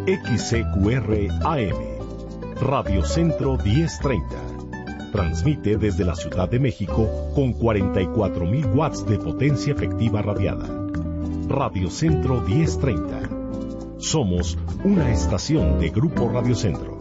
XCQR AM, Radio Centro 1030. Transmite desde la Ciudad de México con 44,000 watts de potencia efectiva radiada. Radio Centro 1030. Somos una estación de Grupo Radio Centro.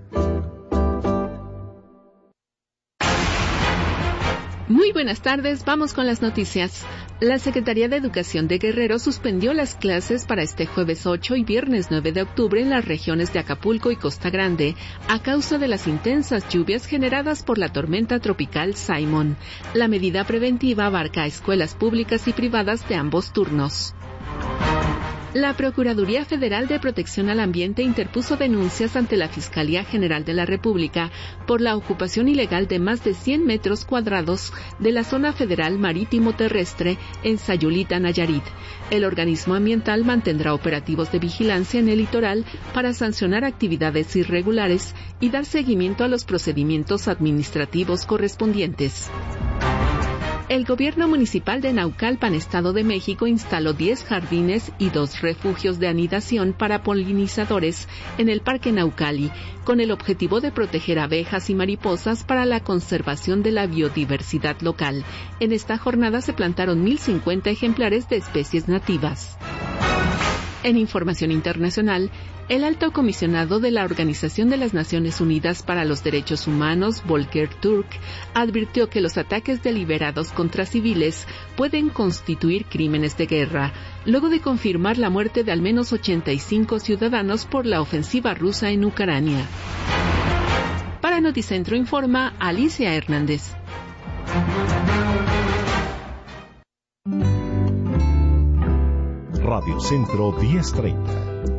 Muy buenas tardes, vamos con las noticias. La Secretaría de Educación de Guerrero suspendió las clases para este jueves 8 y viernes 9 de octubre en las regiones de Acapulco y Costa Grande a causa de las intensas lluvias generadas por la tormenta tropical Simon. La medida preventiva abarca a escuelas públicas y privadas de ambos turnos. La Procuraduría Federal de Protección al Ambiente interpuso denuncias ante la Fiscalía General de la República por la ocupación ilegal de más de 100 metros cuadrados de la zona federal marítimo terrestre en Sayulita, Nayarit. El organismo ambiental mantendrá operativos de vigilancia en el litoral para sancionar actividades irregulares y dar seguimiento a los procedimientos administrativos correspondientes. El gobierno municipal de Naucalpan, Estado de México, instaló 10 jardines y 2 refugios de anidación para polinizadores en el Parque Naucali, con el objetivo de proteger abejas y mariposas para la conservación de la biodiversidad local. En esta jornada se plantaron 1,050 ejemplares de especies nativas. En información internacional, el alto comisionado de la Organización de las Naciones Unidas para los Derechos Humanos, Volker Turk, advirtió que los ataques deliberados contra civiles pueden constituir crímenes de guerra, luego de confirmar la muerte de al menos 85 ciudadanos por la ofensiva rusa en Ucrania. Para Noticentro informa Alicia Hernández. Radio Centro 1030.